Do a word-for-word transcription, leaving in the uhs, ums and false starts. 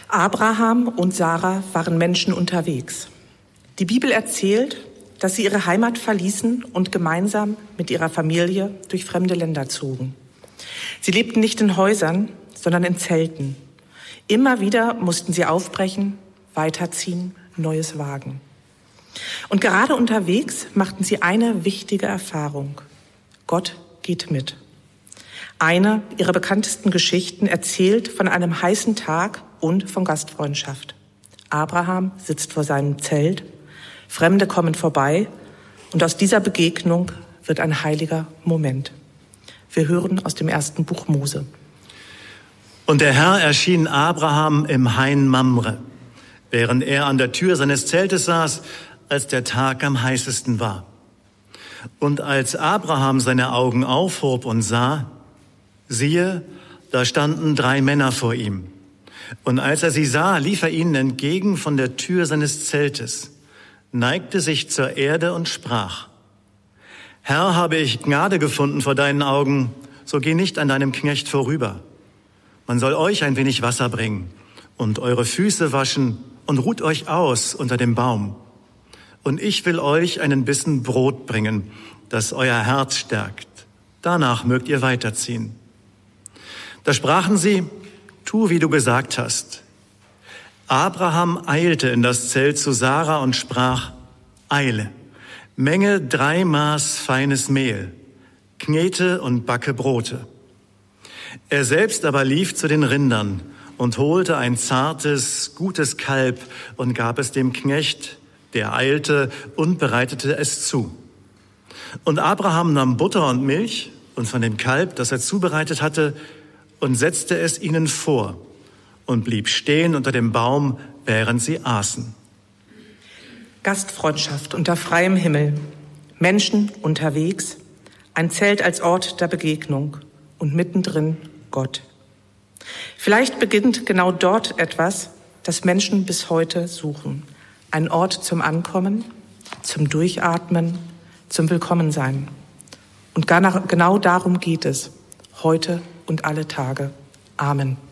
Abraham und Sarah waren Menschen unterwegs. Die Bibel erzählt, dass sie ihre Heimat verließen und gemeinsam mit ihrer Familie durch fremde Länder zogen. Sie lebten nicht in Häusern, sondern in Zelten. Immer wieder mussten sie aufbrechen, weiterziehen, Neues wagen. Und gerade unterwegs machten sie eine wichtige Erfahrung. Gott geht mit. Eine ihrer bekanntesten Geschichten erzählt von einem heißen Tag und von Gastfreundschaft. Abraham sitzt vor seinem Zelt, Fremde kommen vorbei und aus dieser Begegnung wird ein heiliger Moment. Wir hören aus dem ersten Buch Mose. Und der Herr erschien Abraham im Hain Mamre, während er an der Tür seines Zeltes saß, als der Tag am heißesten war. Und als Abraham seine Augen aufhob und sah, siehe, da standen drei Männer vor ihm. Und als er sie sah, lief er ihnen entgegen von der Tür seines Zeltes, neigte sich zur Erde und sprach: Herr, habe ich Gnade gefunden vor deinen Augen, so geh nicht an deinem Knecht vorüber. Man soll euch ein wenig Wasser bringen und eure Füße waschen und ruht euch aus unter dem Baum. Und ich will euch einen Bissen Brot bringen, das euer Herz stärkt. Danach mögt ihr weiterziehen. Da sprachen sie: Tu, wie du gesagt hast. Abraham eilte in das Zelt zu Sarah und sprach: Eile, menge drei Maß feines Mehl, knete und backe Brote. Er selbst aber lief zu den Rindern und holte ein zartes, gutes Kalb und gab es dem Knecht, der eilte und bereitete es zu. Und Abraham nahm Butter und Milch und von dem Kalb, das er zubereitet hatte, und setzte es ihnen vor und blieb stehen unter dem Baum, während sie aßen. Gastfreundschaft unter freiem Himmel, Menschen unterwegs, ein Zelt als Ort der Begegnung und mittendrin Gott. Vielleicht beginnt genau dort etwas, das Menschen bis heute suchen. Ein Ort zum Ankommen, zum Durchatmen, zum Willkommensein. Und genau darum geht es, heute und alle Tage. Amen.